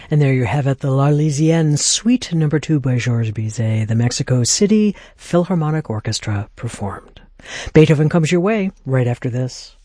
And there you have it, the L'Arlésienne Suite No. 2 by Georges Bizet, the Mexico City Philharmonic Orchestra performed. Beethoven comes your way right after this.